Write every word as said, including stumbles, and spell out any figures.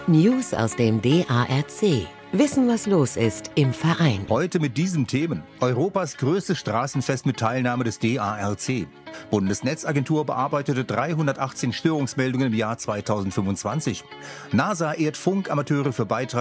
News aus dem D A R C. Wissen, was los ist im Verein. Heute mit diesen Themen. Europas größtes Straßenfest mit Teilnahme des D A R C. Bundesnetzagentur bearbeitete dreihundertachtzehn Störungsmeldungen im Jahr zweitausendfünfundzwanzig. NASA ehrt Funkamateure für Beitrag